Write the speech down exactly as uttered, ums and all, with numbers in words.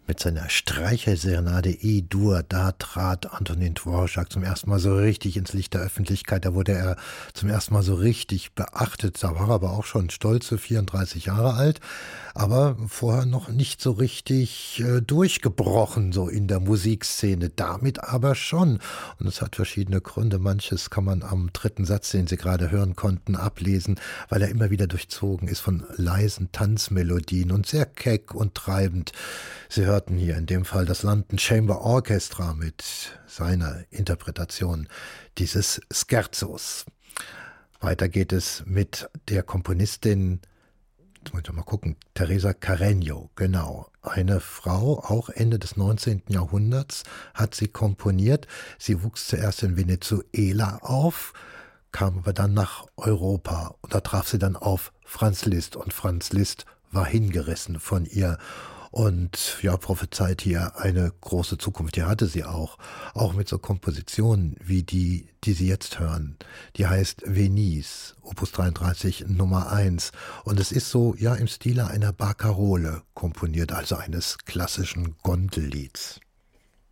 Mit seiner Streicherserenade E-Dur, da trat Antonin Dvorak zum ersten Mal so richtig ins Licht der Öffentlichkeit. Da wurde er zum ersten Mal so richtig beachtet. Da war er aber auch schon stolze vierunddreißig Jahre alt, aber vorher noch nicht so richtig äh, durchgebrochen, so in der Musikszene. Damit aber schon. Und es hat verschiedene Gründe. Manches kann man am dritten Satz, den Sie gerade hören konnten, ablesen, weil er immer wieder durchzogen ist von leisen Tanzmelodien und sehr keck und treibend. Sie hörten hier in dem Fall das London Chamber Orchestra mit seiner Interpretation dieses Scherzos. Weiter geht es mit der Komponistin, jetzt muss ich mal gucken, Teresa Carreño, genau. Eine Frau, auch Ende des neunzehnten Jahrhunderts, hat sie komponiert. Sie wuchs zuerst in Venezuela auf, kam aber dann nach Europa und da traf sie dann auf Franz Liszt und Franz Liszt war hingerissen von ihr. Und ja, prophezeit hier eine große Zukunft. Die hatte sie auch. Auch mit so Kompositionen wie die, die Sie jetzt hören. Die heißt Venise, Opus dreiunddreißig Nummer eins. Und es ist so, ja, im Stile einer Barcarole komponiert, also eines klassischen Gondellieds.